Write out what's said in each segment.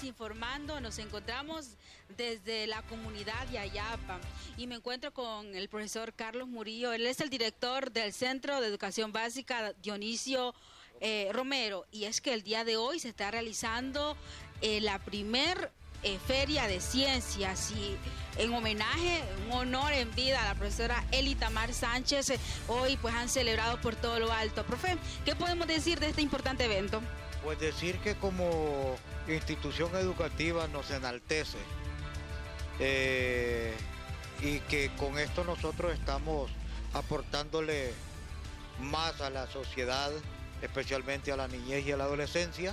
informando. Nos encontramos desde la comunidad de Ayapa y me encuentro con el profesor Carlos Murillo. Él es el director del Centro de Educación Básica Dionisio Romero, y es que el día de hoy se está realizando la primer Feria de Ciencias, y en homenaje, un honor en vida a la profesora Eli Tamar Sánchez, hoy pues han celebrado por todo lo alto. Profe, ¿qué podemos decir de este importante evento? Pues decir que como institución educativa nos enaltece y que con esto nosotros estamos aportándole más a la sociedad, especialmente a la niñez y a la adolescencia,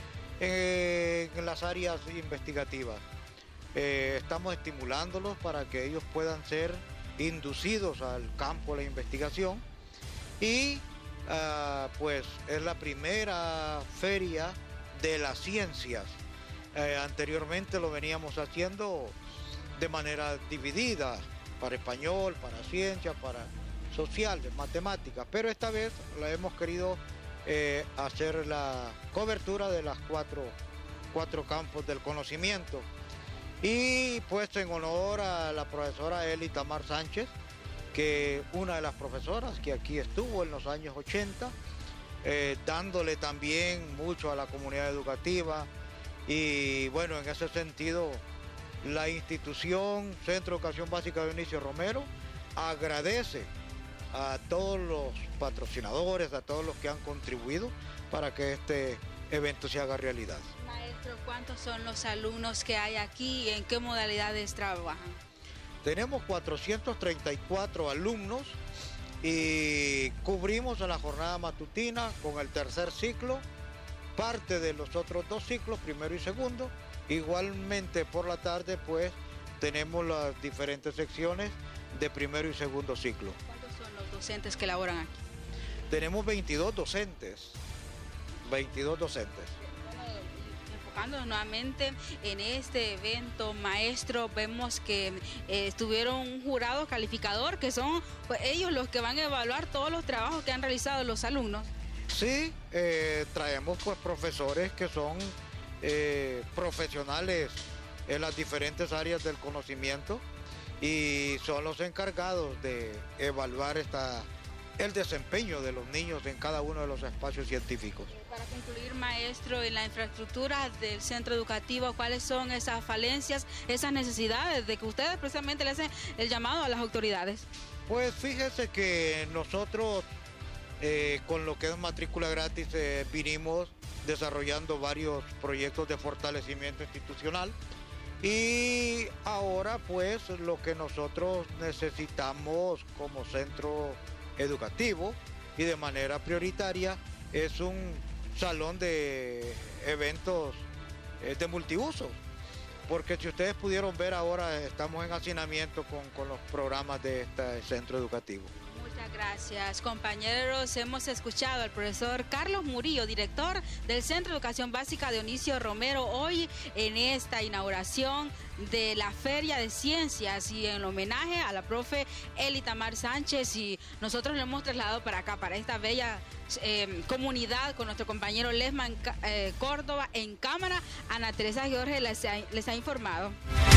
en las áreas investigativas. Estamos estimulándolos para que ellos puedan ser inducidos al campo de la investigación y pues es la primera feria de las ciencias. Anteriormente lo veníamos haciendo de manera dividida, para español, para ciencias, para sociales, matemáticas, pero esta vez la hemos querido hacer la cobertura de las cuatro campos del conocimiento. Y pues en honor a la profesora Eli Tamar Sánchez, que una de las profesoras que aquí estuvo en los años 80, dándole también mucho a la comunidad educativa. Y bueno, en ese sentido, la institución Centro de Educación Básica Dionisio Romero agradece a todos los patrocinadores, a todos los que han contribuido para que este evento se haga realidad. Maestro, ¿cuántos son los alumnos que hay aquí y en qué modalidades trabajan? Tenemos 434 alumnos y cubrimos en la jornada matutina con el tercer ciclo, parte de los otros dos ciclos, primero y segundo. Igualmente por la tarde pues tenemos las diferentes secciones de primero y segundo ciclo. ¿Cuántos son los docentes que laboran aquí? Tenemos 22 docentes. 22 docentes. Enfocándonos nuevamente en este evento, maestro, vemos que estuvieron un jurado calificador, que son pues, ellos los que van a evaluar todos los trabajos que han realizado los alumnos. Sí, traemos pues profesores que son profesionales en las diferentes áreas del conocimiento y son los encargados de evaluar el desempeño de los niños en cada uno de los espacios científicos. Para concluir, maestro, en la infraestructura del centro educativo, ¿cuáles son esas falencias, esas necesidades de que ustedes precisamente le hacen el llamado a las autoridades? Pues fíjese que nosotros con lo que es matrícula gratis vinimos desarrollando varios proyectos de fortalecimiento institucional y ahora pues lo que nosotros necesitamos como centro educativo y de manera prioritaria es un salón de eventos de multiuso, porque si ustedes pudieron ver ahora estamos en hacinamiento con los programas de este centro educativo. Muchas gracias, compañeros. Hemos escuchado al profesor Carlos Murillo, director del Centro de Educación Básica Dionisio Romero, hoy en esta inauguración de la Feria de Ciencias y en homenaje a la profe Eli Tamar Sánchez, y nosotros lo hemos trasladado para acá, para esta bella comunidad, con nuestro compañero Lesman Córdoba en cámara. Ana Teresa Jorge les ha informado.